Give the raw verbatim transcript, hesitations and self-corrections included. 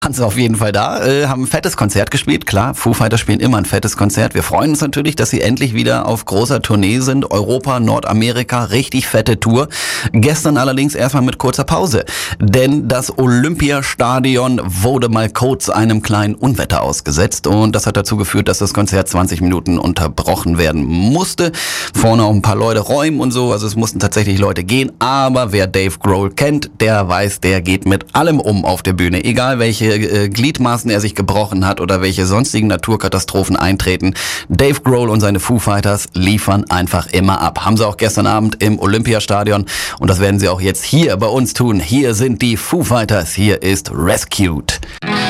Waren sie auf jeden Fall da, äh, haben ein fettes Konzert gespielt. Klar, Foo Fighters spielen immer ein fettes Konzert. Wir freuen uns natürlich, dass sie endlich wieder auf großer Tournee sind. Europa, Nordamerika, richtig fette Tour. Gestern allerdings erstmal mit kurzer Pause. Denn das Olympiastadion wurde mal kurz einem kleinen Unwetter ausgesetzt. Und das hat dazu geführt, dass das Konzert zwanzig Minuten unterbrochen werden musste. Vorne auch ein paar Leute räumen und so. Also es mussten tatsächlich Leute gehen. Aber wer Dave Grohl kennt, der weiß, der geht mit allem um auf der Bühne. Egal welche Gliedmaßen er sich gebrochen hat oder welche sonstigen Naturkatastrophen eintreten. Dave Grohl und seine Foo Fighters liefern einfach immer ab. Haben sie auch gestern Abend im Olympiastadion und das werden sie auch jetzt hier bei uns tun. Hier sind die Foo Fighters, hier ist Rescued.